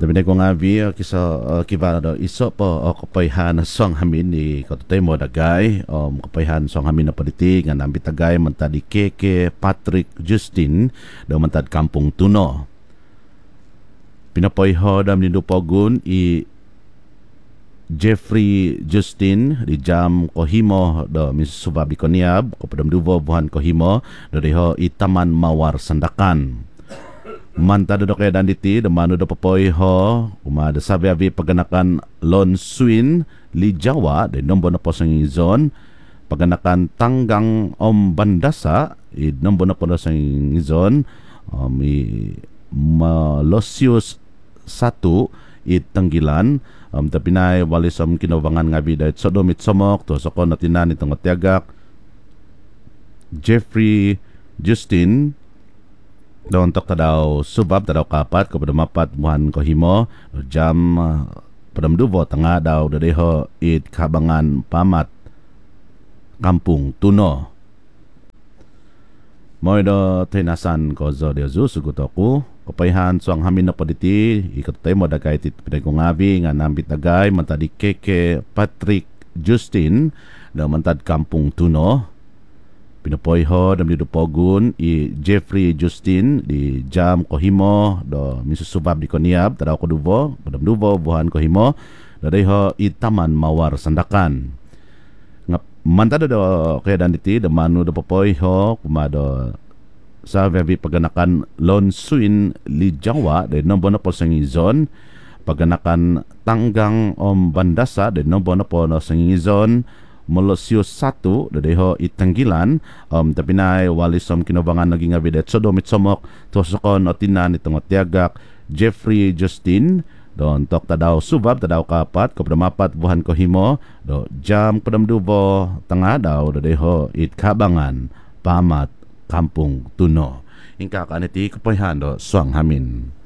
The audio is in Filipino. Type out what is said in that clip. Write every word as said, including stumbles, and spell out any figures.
Dami ko nga vi kisa uh, kiba do iso po o kapayhan song hamin ni katutay mo dagay um kapayhan song hamin na paliti nga nambi tagay mantad Keke Patrick Justin do mantad Kampung Tuno. Pinapoyho dam ni dupogun i Jeffrey Justin di Jam Kohimo do misubabi koniab kapadam duvo buhan Kohimo do deho itaman mawar sandakan. Mantado do kaya danditi damano do papoy ho umada sabi abi paganakan Lon Swin Li Jawa de nombo na po sa ngizon paganakan Tanggang Om Bandasa i nombo na po sa ngizon um, i Malosius satu i Tanggilan um, tapinay walis om kinabangan nga vida it sodomit somok to so kon natinan itong tiagak Jeffrey Justin doon tok tadaw subab tadaw kapat kepada mapat muhan Kohimo jam uh, padamduvo tanga daw dadeho it kabangan pamat Kampung Tuno. Moy do tinasan ko zo de zu sugutoku kapayhan so ang hamin na paditi ikatay mo dagay tit pinagkungabi nga nambit dagay mantad Keke Patrick Justin daw mantad Kampung Tuno. Pinapoyho dam di dupogun i Jeffrey Justin di Jam Kohimo do misusubab di koniab tadaw ko duvo padam duvo buhan Kohimo dadayho itaman mawar sandakan nga mantado do kaya danditi da manu do papoyho kumado sa vevi paganakan Lon Swin Li Jawa de nombo na po sa ngizon paganakan Tanggang Om Bandasa de nombo na po sa ngizon Molosius satu dadeho itanggilan um tapinay walisom kinabangan naging abidet so domit somok tosokon otinan itong tiagak Jeffrey Justin don tok tadaw subab tadaw kapat kapdamapat buhan Kohimo do jam padamdubo tanga daw dadeho it kabangan pamat Kampung Tuno ingka kaniti kapayhan do suang hamin.